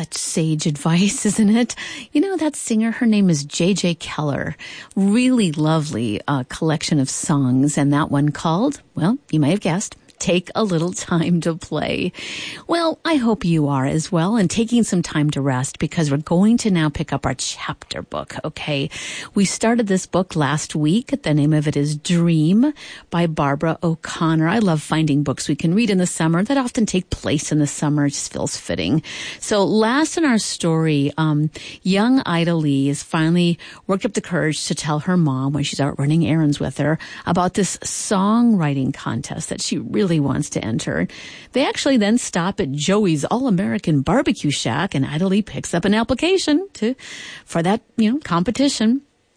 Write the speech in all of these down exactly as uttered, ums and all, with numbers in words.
such sage advice, isn't it? You know, that singer, her name is J J Keller. Really lovely uh, collection of songs, and that one called, well, you may have guessed, Take a Little Time to Play. Well, I hope you are as well, and taking some time to rest, because we're going to now pick up our chapter book, okay? We started this book last week. The name of it is Dream by Barbara O'Connor. I love finding books we can read in the summer that often take place in the summer. It just feels fitting. So last in our story, um, young Ida Lee has finally worked up the courage to tell her mom, when she's out running errands with her, about this songwriting contest that she really wants to enter. They actually then stop at Joey's All-American Barbecue Shack, and Ida Lee picks up an application to for that, you know, competition.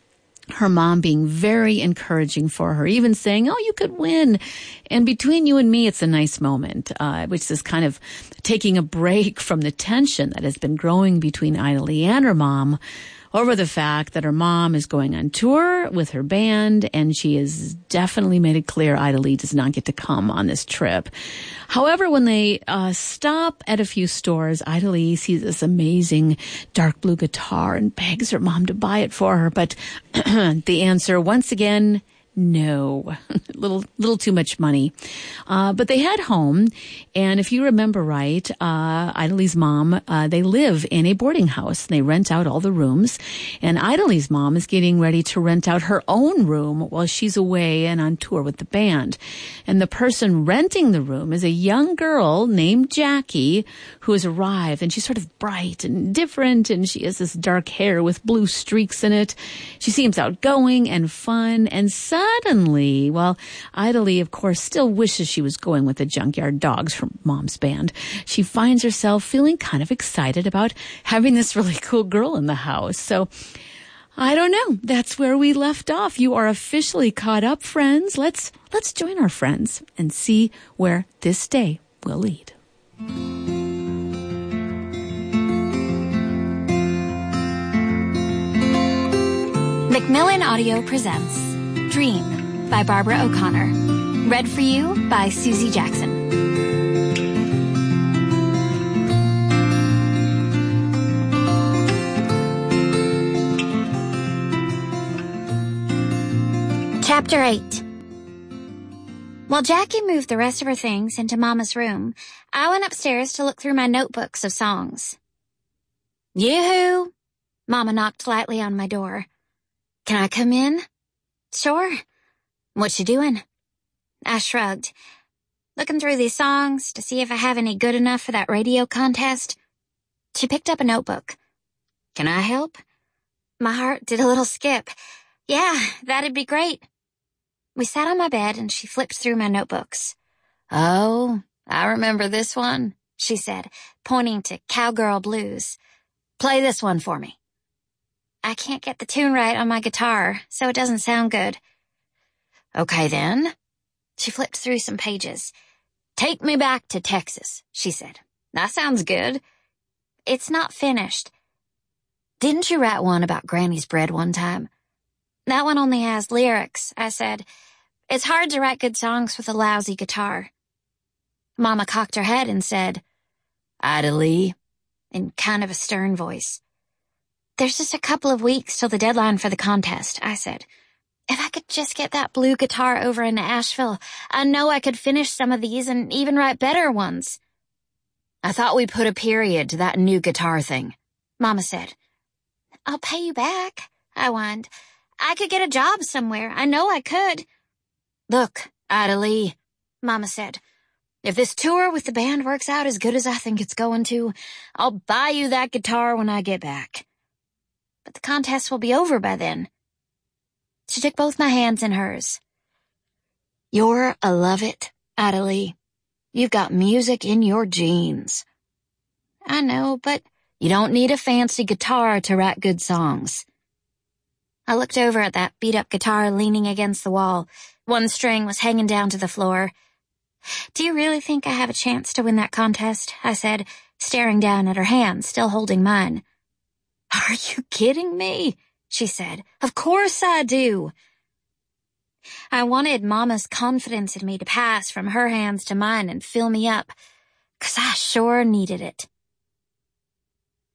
Her mom being very encouraging for her, even saying, oh, you could win. And between you and me, it's a nice moment, uh, which is kind of taking a break from the tension that has been growing between Ida Lee and her mom over the fact that her mom is going on tour with her band, and she has definitely made it clear Ida Lee does not get to come on this trip. However, when they uh, stop at a few stores, Ida Lee sees this amazing dark blue guitar and begs her mom to buy it for her. But the answer, once again, no. little little too much money. Uh, but they head home, and if you remember right, uh, Ida Lee's mom, uh, they live in a boarding house. They rent out all the rooms, and Ida Lee's mom is getting ready to rent out her own room while she's away and on tour with the band. And the person renting the room is a young girl named Jackie who has arrived, and she's sort of bright and different, and she has this dark hair with blue streaks in it. She seems outgoing and fun, and suddenly, well, Ida Lee, of course, still wishes she was going with the Junkyard Dogs from Mom's band. She finds herself feeling kind of excited about having this really cool girl in the house. So, I don't know. That's where we left off. You are officially caught up, friends. Let's let's join our friends and see where this day will lead. Macmillan Audio presents Dream by Barbara O'Connor. Read for you by Susie Jackson. Chapter eight. While Jackie moved the rest of her things into Mama's room, I went upstairs to look through my notebooks of songs. Yoo-hoo! Mama knocked lightly on my door. Can I come in? Sure. What you doing? I shrugged. Looking through these songs to see if I have any good enough for that radio contest. She picked up a notebook. Can I help? My heart did a little skip. Yeah, that'd be great. We sat on my bed and she flipped through my notebooks. Oh, I remember this one, she said, pointing to Cowgirl Blues. Play this one for me. I can't get the tune right on my guitar, so it doesn't sound good. Okay, then. She flipped through some pages. Take me back to Texas, she said. That sounds good. It's not finished. Didn't you write one about Granny's bread one time? That one only has lyrics, I said. It's hard to write good songs with a lousy guitar. Mama cocked her head and said, Ida Lee, in kind of a stern voice. There's just a couple of weeks till the deadline for the contest, I said. If I could just get that blue guitar over in Asheville, I know I could finish some of these and even write better ones. I thought we put a period to that new guitar thing, Mama said. I'll pay you back, I whined. I could get a job somewhere. I know I could. Look, Ida Lee, Mama said. If this tour with the band works out as good as I think it's going to, I'll buy you that guitar when I get back. But the contest will be over by then. She took both my hands in hers. You're a love-it, Ida Lee. You've got music in your genes. I know, but you don't need a fancy guitar to write good songs. I looked over at that beat-up guitar leaning against the wall. One string was hanging down to the floor. Do you really think I have a chance to win that contest? I said, staring down at her hand, still holding mine. Are you kidding me? She said. Of course I do. I wanted Mama's confidence in me to pass from her hands to mine and fill me up, 'cause I sure needed it.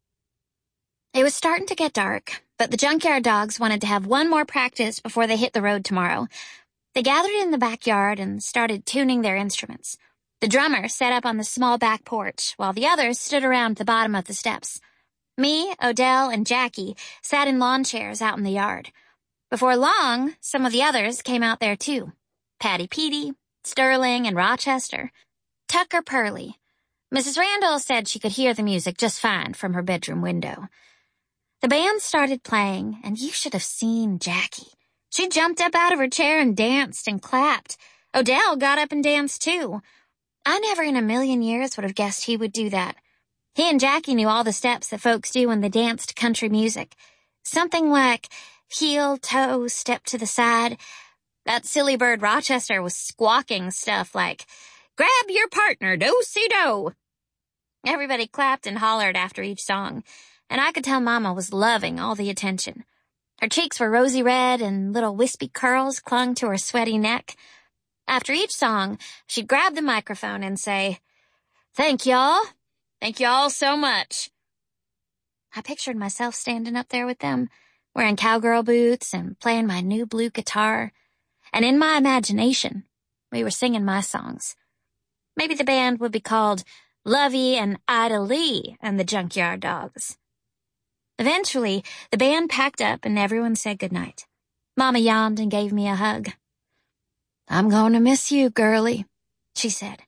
It was starting to get dark, but the Junkyard Dogs wanted to have one more practice before they hit the road tomorrow. They gathered in the backyard and started tuning their instruments. The drummer sat up on the small back porch, while the others stood around the bottom of the steps. Me, Odell, and Jackie sat in lawn chairs out in the yard. Before long, some of the others came out there too. Patty Petey, Sterling, and Rochester. Tucker Purley. Missus Randall said she could hear the music just fine from her bedroom window. The band started playing, and you should have seen Jackie. She jumped up out of her chair and danced and clapped. Odell got up and danced too. I never in a million years would have guessed he would do that. He and Jackie knew all the steps that folks do when they dance to country music. Something like heel, toe, step to the side. That silly bird Rochester was squawking stuff like, grab your partner, do-si-do. Everybody clapped and hollered after each song, and I could tell Mama was loving all the attention. Her cheeks were rosy red and little wispy curls clung to her sweaty neck. After each song, she'd grab the microphone and say, thank y'all. Thank y'all so much. I pictured myself standing up there with them, wearing cowgirl boots and playing my new blue guitar. And in my imagination, we were singing my songs. Maybe the band would be called Lovey and Ida Lee and the Junkyard Dogs. Eventually, the band packed up and everyone said goodnight. Mama yawned and gave me a hug. I'm going to miss you, girlie, she said.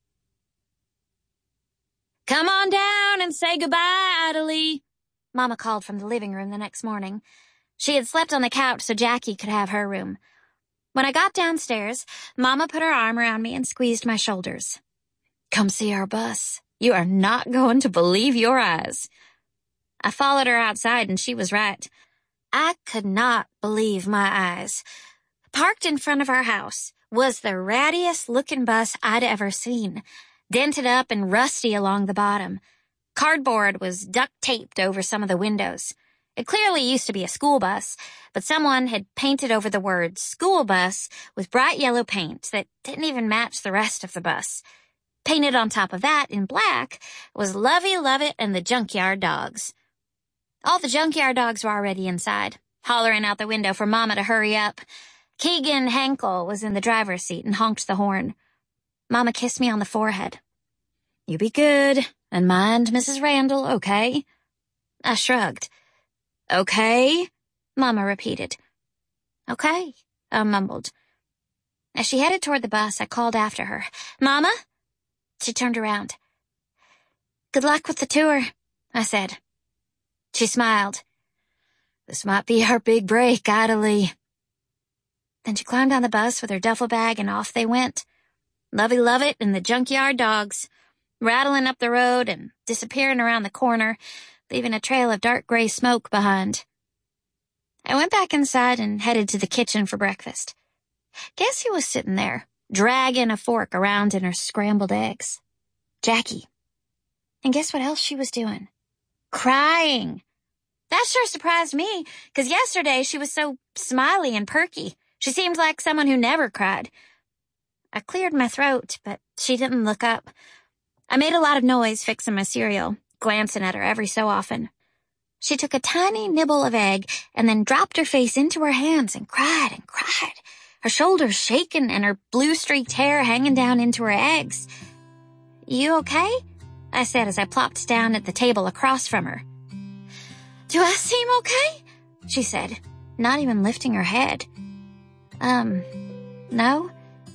Come on down and say goodbye, Ida Lee, Mama called from the living room the next morning. She had slept on the couch so Jackie could have her room. When I got downstairs, Mama put her arm around me and squeezed my shoulders. Come see our bus. You are not going to believe your eyes. I followed her outside and she was right. I could not believe my eyes. Parked in front of our house was the rattiest-looking bus I'd ever seen, dented up and rusty along the bottom. Cardboard was duct-taped over some of the windows. It clearly used to be a school bus, but someone had painted over the word school bus with bright yellow paint that didn't even match the rest of the bus. Painted on top of that in black was Lovey Lovett and the Junkyard Dogs. All the Junkyard Dogs were already inside, hollering out the window for Mama to hurry up. Keegan Hankel was in the driver's seat and honked the horn. Mama kissed me on the forehead. You be good and mind Missus Randall, okay? I shrugged. Okay, Mama repeated. Okay, I mumbled. As she headed toward the bus, I called after her. Mama? She turned around. Good luck with the tour, I said. She smiled. This might be our big break, Ida Lee. Then she climbed on the bus with her duffel bag and off they went. Lovey Lovett and the Junkyard Dogs, rattling up the road and disappearing around the corner, leaving a trail of dark gray smoke behind. I went back inside and headed to the kitchen for breakfast. Guess who was sitting there, dragging a fork around in her scrambled eggs? Jackie. And guess what else she was doing? Crying. That sure surprised me, because yesterday she was so smiley and perky. She seemed like someone who never cried. I cleared my throat, but she didn't look up. I made a lot of noise fixing my cereal, glancing at her every so often. She took a tiny nibble of egg and then dropped her face into her hands and cried and cried, her shoulders shaking and her blue-streaked hair hanging down into her eggs. You okay? I said as I plopped down at the table across from her. Do I seem okay? She said, not even lifting her head. Um, no?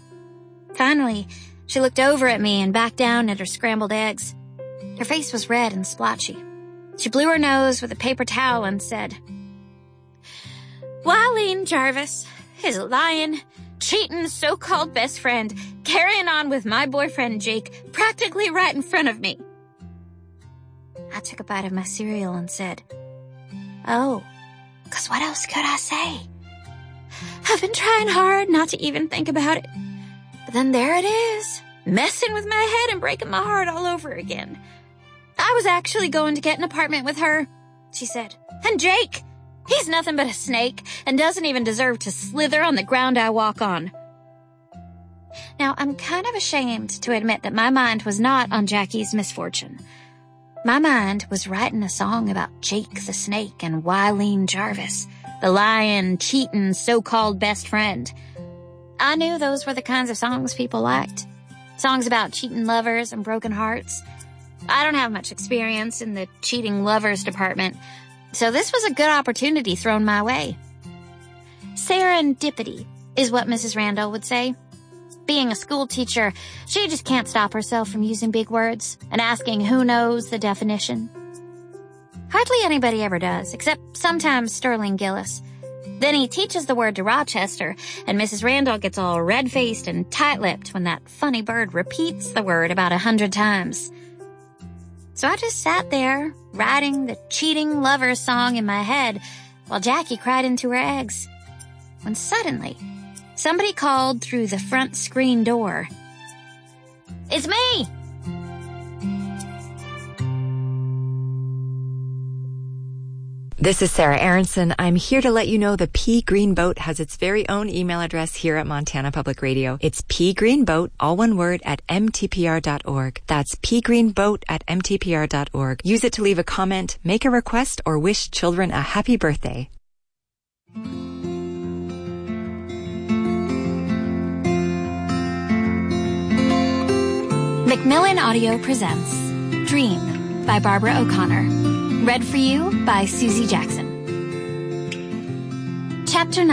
Finally, she looked over at me and back down at her scrambled eggs. Her face was red and splotchy. She blew her nose with a paper towel and said, Wileen Jarvis, his lying, cheating so-called best friend, carrying on with my boyfriend Jake practically right in front of me. I took a bite of my cereal and said, Oh, 'cause what else could I say? I've been trying hard not to even think about it. But then there it is, messing with my head and breaking my heart all over again. I was actually going to get an apartment with her, she said. And Jake, he's nothing but a snake and doesn't even deserve to slither on the ground I walk on. Now, I'm kind of ashamed to admit that my mind was not on Jackie's misfortune. My mind was writing a song about Jake the Snake and Wileen Jarvis, the lying, cheating, so-called best friend. I knew those were the kinds of songs people liked. Songs about cheating lovers and broken hearts. I don't have much experience in the cheating lovers department, so this was a good opportunity thrown my way. Serendipity is what Missus Randall would say. Being a school teacher, she just can't stop herself from using big words and asking who knows the definition. Hardly anybody ever does, except sometimes Sterling Gillis. Then he teaches the word to Rochester, and Missus Randall gets all red-faced and tight-lipped when that funny bird repeats the word about a hundred times. So I just sat there, writing the cheating lover song in my head while Jackie cried into her eggs. When suddenly, somebody called through the front screen door. "It's me!" This is Sarah Aronson. I'm here to let you know the Pea Green Boat has its very own email address here at Montana Public Radio. It's pgreenboat, all one word, at m t p r dot org. That's pgreenboat at m t p r dot org. Use it to leave a comment, make a request, or wish children a happy birthday. Macmillan Audio presents Dream by Barbara O'Connor. Read for you by Susie Jackson. Chapter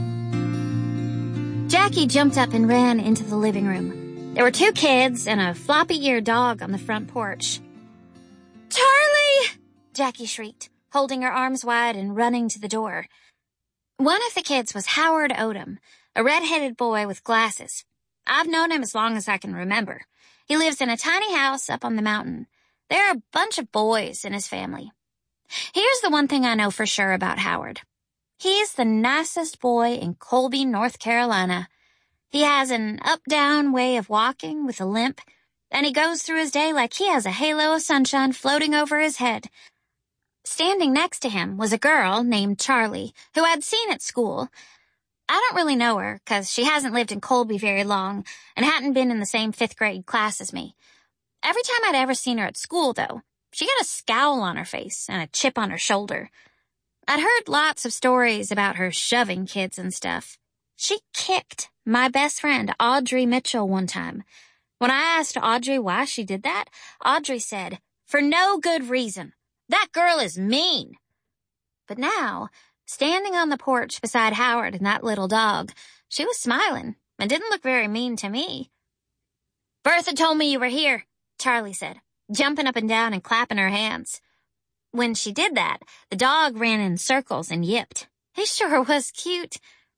nine. Jackie jumped up and ran into the living room. There were two kids and a floppy-eared dog on the front porch. "Charlie!" Jackie shrieked, holding her arms wide and running to the door. One of the kids was Howard Odom, a red-headed boy with glasses. I've known him as long as I can remember. He lives in a tiny house up on the mountain. There are a bunch of boys in his family. Here's the one thing I know for sure about Howard. He's the nicest boy in Colby, North Carolina. He has an up-down way of walking with a limp, and he goes through his day like he has a halo of sunshine floating over his head. Standing next to him was a girl named Charlie, who I'd seen at school. I don't really know her, 'cause she hasn't lived in Colby very long and hadn't been in the same fifth grade class as me. Every time I'd ever seen her at school, though, she got a scowl on her face and a chip on her shoulder. I'd heard lots of stories about her shoving kids and stuff. She kicked my best friend, Audrey Mitchell, one time. When I asked Audrey why she did that, Audrey said, "For no good reason. That girl is mean." But now, standing on the porch beside Howard and that little dog, she was smiling and didn't look very mean to me. "Bertha told me you were here," Charlie said, jumping up and down and clapping her hands. When she did that, the dog ran in circles and yipped. He sure was cute.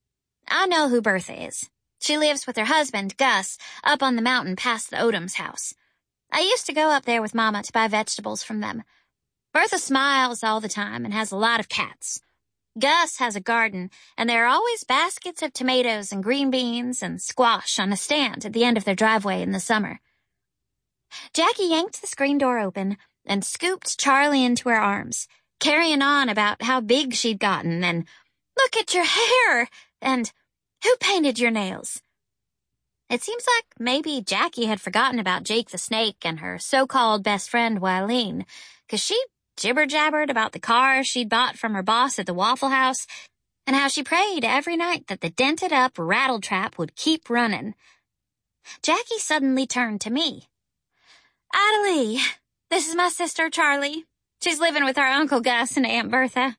I know who Bertha is. She lives with her husband, Gus, up on the mountain past the Odom's house. I used to go up there with Mama to buy vegetables from them. Bertha smiles all the time and has a lot of cats. Gus has a garden, and there are always baskets of tomatoes and green beans and squash on a stand at the end of their driveway in the summer. Jackie yanked the screen door open and scooped Charlie into her arms, carrying on about how big she'd gotten and, "Look at your hair!" and, "Who painted your nails?" It seems like maybe Jackie had forgotten about Jake the Snake and her so-called best friend Wileen, 'cause she jibber-jabbered about the car she'd bought from her boss at the Waffle House and how she prayed every night that the dented-up rattletrap would keep running. Jackie suddenly turned to me. "Adelie, this is my sister Charlie. She's living with our Uncle Gus and Aunt Bertha."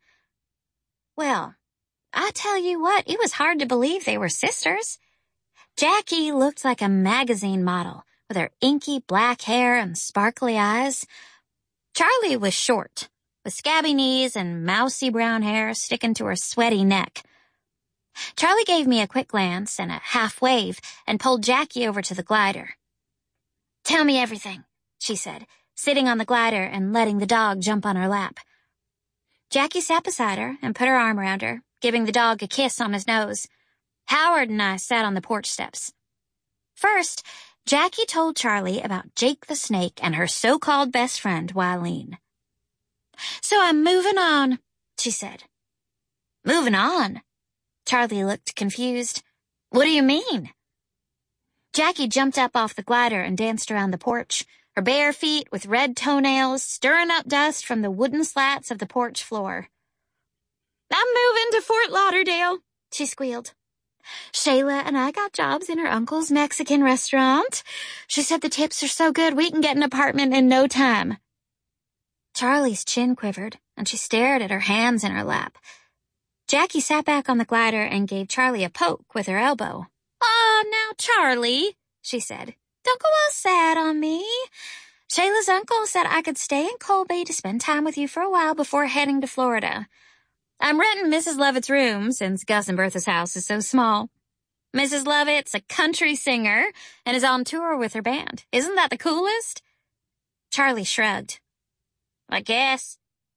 Well, I tell you what, it was hard to believe they were sisters. Jackie looked like a magazine model with her inky black hair and sparkly eyes. Charlie was short, with scabby knees and mousy brown hair sticking to her sweaty neck. Charlie gave me a quick glance and a half wave and pulled Jackie over to the glider. "Tell me everything," she said, sitting on the glider and letting the dog jump on her lap. Jackie sat beside her and put her arm around her, giving the dog a kiss on his nose. Howard and I sat on the porch steps. First, Jackie told Charlie about Jake the Snake and her so-called best friend, Wileen. "So I'm moving on," she said. "Moving on?" Charlie looked confused. "What do you mean?" Jackie jumped up off the glider and danced around the porch, her bare feet with red toenails stirring up dust from the wooden slats of the porch floor. "I'm moving to Fort Lauderdale," she squealed. "Shayla and I got jobs in her uncle's Mexican restaurant. She said the tips are so good we can get an apartment in no time." Charlie's chin quivered, and she stared at her hands in her lap. Jackie sat back on the glider and gave Charlie a poke with her elbow. "Aw, now, Charlie," she said. "Don't go all sad on me. Shayla's uncle said I could stay in Colby to spend time with you for a while before heading to Florida. I'm renting Missus Lovett's room since Gus and Bertha's house is so small. Missus Lovett's a country singer and is on tour with her band. Isn't that the coolest?" Charlie shrugged. "I guess."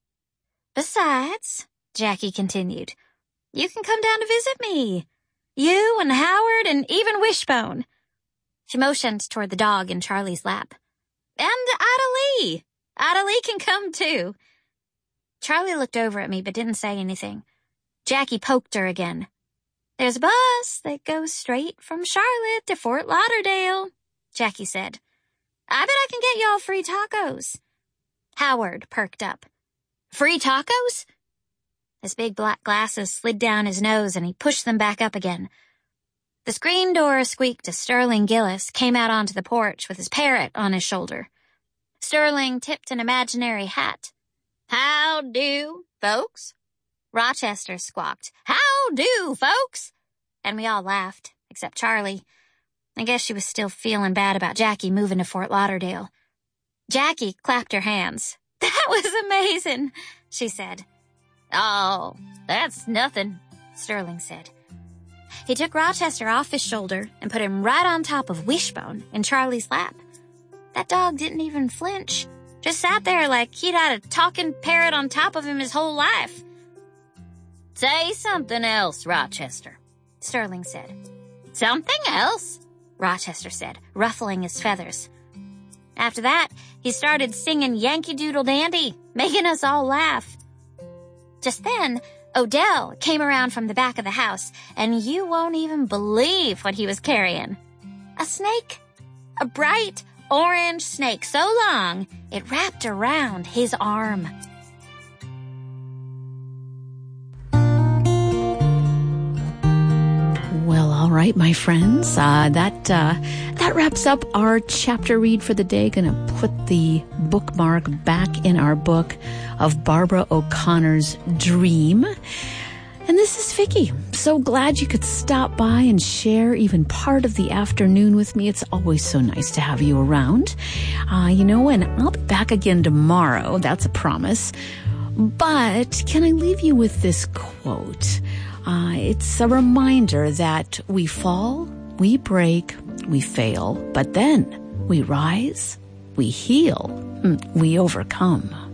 "Besides," Jackie continued, "you can come down to visit me. You and Howard and even Wishbone." She motioned toward the dog in Charlie's lap. "And Ada Lee. Ada Lee can come too." Charlie looked over at me but didn't say anything. Jackie poked her again. "There's a bus that goes straight from Charlotte to Fort Lauderdale," Jackie said. "I bet I can get y'all free tacos." Howard perked up. "Free tacos?" His big black glasses slid down his nose and he pushed them back up again. The screen door squeaked as Sterling Gillis came out onto the porch with his parrot on his shoulder. Sterling tipped an imaginary hat. "How do, folks?" Rochester squawked, "How do, folks?" And we all laughed, except Charlie. I guess she was still feeling bad about Jackie moving to Fort Lauderdale. Jackie clapped her hands. "That was amazing," she said. "Oh, that's nothing," Sterling said. He took Rochester off his shoulder and put him right on top of Wishbone in Charlie's lap. That dog didn't even flinch, just sat there like he'd had a talking parrot on top of him his whole life. "Say something else, Rochester," Sterling said. "Something else?" Rochester said, ruffling his feathers. After that, he started singing Yankee Doodle Dandy, making us all laugh. Just then, Odell came around from the back of the house, and you won't even believe what he was carrying. A snake. A bright orange snake so long it wrapped around his arm. Well, all right, my friends, uh, that uh, that wraps up our chapter read for the day. Going to put the bookmark back in our book of Barbara O'Connor's Dream. And this is Vicki. So glad you could stop by and share even part of the afternoon with me. It's always so nice to have you around. Uh, you know, and I'll be back again tomorrow. That's a promise. But can I leave you with this quote? Uh, it's a reminder that we fall, we break, we fail, but then we rise, we heal, we overcome.